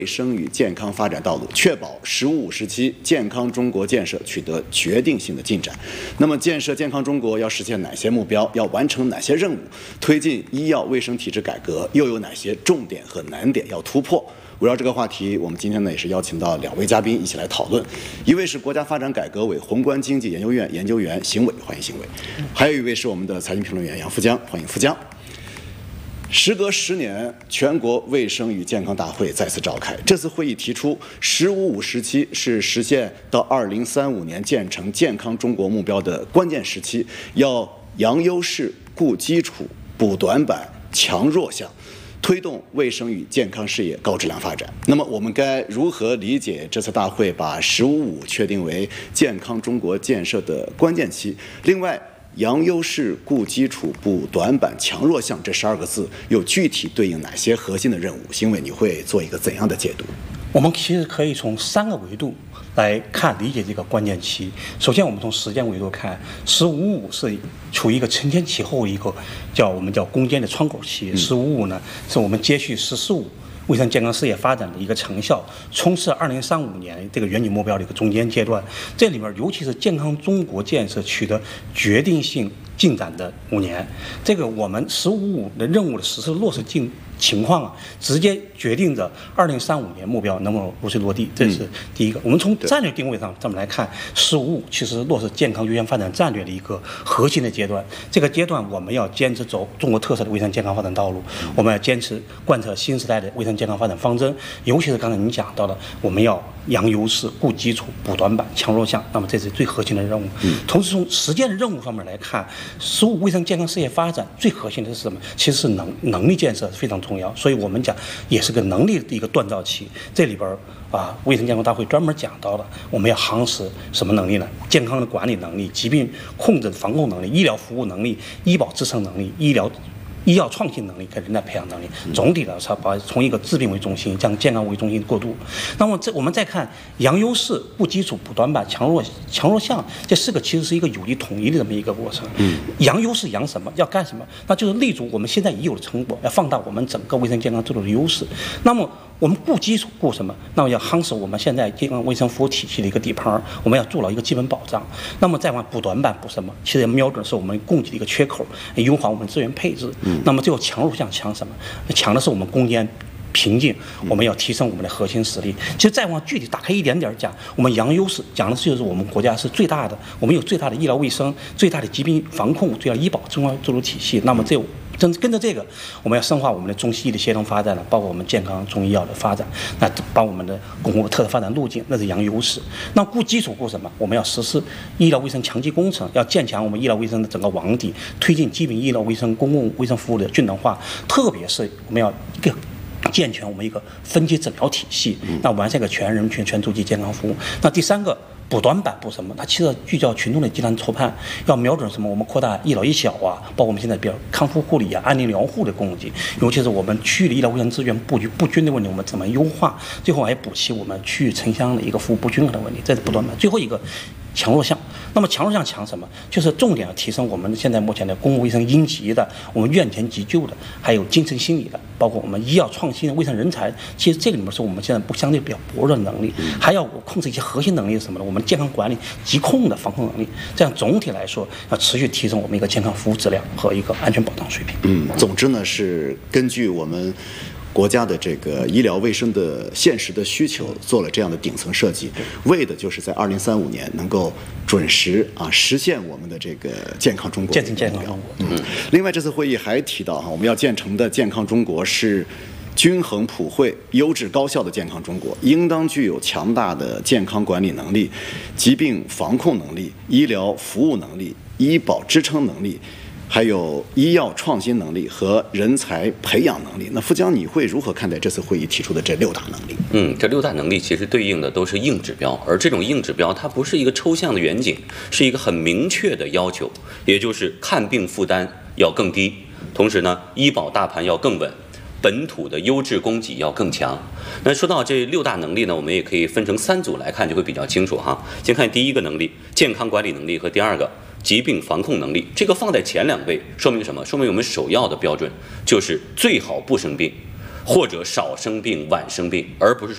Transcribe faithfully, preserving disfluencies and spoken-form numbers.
卫生与健康发展道路，确保“十五”时期健康中国建设取得决定性的进展。那么，建设健康中国要实现哪些目标？要完成哪些任务？推进医药卫生体制改革又有哪些重点和难点要突破？围绕这个话题，我们今天呢也是邀请到两位嘉宾一起来讨论。一位是国家发展改革委宏观经济研究院研究员邢伟，欢迎邢伟；还有一位是我们的财经评论员杨富江，欢迎富江。时隔十年，全国卫生与健康大会再次召开。这次会议提出“十五五”时期是实现到二零三五年建成健康中国目标的关键时期，要扬优势、固基础、补短板、强弱项，推动卫生与健康事业高质量发展。那么，我们该如何理解这次大会把“十五五”确定为健康中国建设的关键期？另外，扬优势、固基础、补短板、强弱项这十二个字又具体对应哪些核心的任务？邢伟，你会做一个怎样的解读？ 我们其实可以从三个维度来看理解这个关键期。首先，我们从时间维度看，“十五五”是处于一个承前启后一个叫我们叫攻坚的窗口期。“十五五”呢，是我们接续“十四五”。卫生健康事业发展的一个成效，冲刺二零三五年这个远景目标的一个中间阶段。这里面，尤其是健康中国建设取得决定性进展的五年，这个我们“十五五”的任务的实施落实进情况啊，直接决定着二零三五年目标能不能如期落地。这是第一个。我们从战略定位上，咱们来看，“十五五”其实落实健康优先发展战略的一个核心的阶段。这个阶段，我们要坚持走中国特色的卫生健康发展道路，我们要坚持贯彻新时代的卫生健康发展方针。尤其是刚才您讲到的，我们要扬优势、固基础、补短板、强弱项。那么，这是最核心的任务。同时，从实践的任务方面来看，“十五”卫生健康事业发展最核心的是什么？其实是能能力建设非常重要。重要，所以我们讲也是个能力的一个锻造期。这里边啊，卫生健康大会专门讲到了，我们要夯实什么能力呢？健康的管理能力、疾病控制防控能力、医疗服务能力、医保支撑能力、医疗。医药创新能力跟人才培养能力，总体来说，把从一个治病为中心，向健康为中心过渡。那么，这我们再看扬优势、固基础、补短板、强弱强弱项，这四个其实是一个有机统一的这么一个过程。嗯，扬优势扬什么？要干什么？那就是立足我们现在已有的成果，要放大我们整个卫生健康制度的优势。那么，我们固基础固什么？那么要夯实我们现在健康卫生服务体系的一个底盘，我们要做到一个基本保障。那么再往补短板补什么？其实瞄准是我们供给的一个缺口，优化我们资源配置。那么最后强弱项强什么？强的是我们攻坚瓶颈，我们要提升我们的核心实力。其实再往具体打开一点点讲，我们扬优势讲的就是我们国家是最大的，我们有最大的医疗卫生、最大的疾病防控、最大的医保中央制度体系。那么这跟跟着这个，我们要深化我们的中西医的协同发展了，包括我们健康中医药的发展，那把我们的巩固特色发展路径，那是扬优势。那固基础固什么？我们要实施医疗卫生强基工程，要建强我们医疗卫生的整个网底，推进基本医疗卫生、公共卫生服务的均等化，特别是我们要更健全我们一个分级诊疗体系，那完善一个全人群、全族级健康服务。那第三个。补短板补什么？它其实聚焦群众的急难愁盼，要瞄准什么？我们扩大医老医小啊，包括我们现在比如康复护理啊、安宁疗护的供给，尤其是我们区域的医疗卫生资源布局不均的问题，我们怎么优化？最后还补齐我们区域城乡的一个服务不均衡的问题，这是补短板。最后一个强弱项，那么强弱项强什么？就是重点要提升我们现在目前的公共卫生应急的、我们院前急救的，还有精神心理的，包括我们医药创新的卫生人才。其实这个里面是我们现在不相对比较薄弱的能力，还要控制一些核心能力是什么呢？我们健康管理、疾控的防控能力，这样总体来说要持续提升我们一个健康服务质量和一个安全保障水平。 嗯，总之呢是根据我们国家的这个医疗卫生的现实的需求，做了这样的顶层设计，为的就是在二零三五年能够准时啊实现我们的这个健康中国。 建成健康中国。 嗯。另外，这次会议还提到哈，我们要建成的健康中国是均衡普惠、优质高效的健康中国，应当具有强大的健康管理能力、疾病防控能力、医疗服务能力、医保支撑能力。还有医药创新能力和人才培养能力。那富江，你会如何看待这次会议提出的这六大能力？ 嗯，这六大能力其实对应的都是硬指标，而这种硬指标它不是一个抽象的远景，是一个很明确的要求，也就是看病负担要更低，同时呢，医保大盘要更稳。本土的优质供给要更强。那说到这六大能力呢，我们也可以分成三组来看，就会比较清楚哈。先看第一个能力，健康管理能力和第二个疾病防控能力，这个放在前两位，说明什么？说明我们首要的标准就是最好不生病，或者少生病、晚生病，而不是说